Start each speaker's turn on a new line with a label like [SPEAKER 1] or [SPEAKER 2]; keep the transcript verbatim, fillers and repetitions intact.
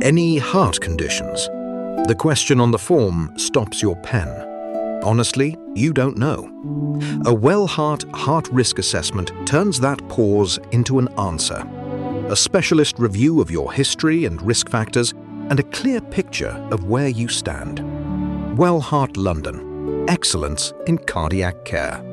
[SPEAKER 1] Any heart conditions? The question on the form stops your pen. Honestly, you don't know. A Wellheart Heart Risk Assessment turns that pause into an answer. A specialist review of your history and risk factors, and a clear picture of where you stand. Wellheart London. Excellence in cardiac care.